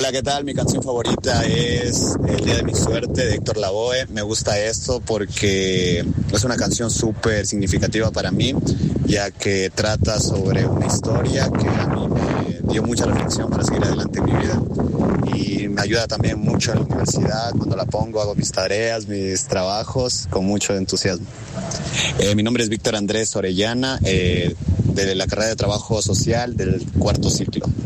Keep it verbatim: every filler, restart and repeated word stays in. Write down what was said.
Hola, ¿qué tal? Mi canción favorita es El Día de mi Suerte de Héctor Lavoe. Me gusta esto porque es una canción súper significativa para mí, ya que trata sobre una historia que a mí me dio mucha reflexión para seguir adelante en mi vida. Y me ayuda también mucho en la universidad. Cuando la pongo, hago mis tareas, mis trabajos con mucho entusiasmo. Eh, mi nombre es Víctor Andrés Orellana, eh, de la carrera de Trabajo Social del cuarto ciclo.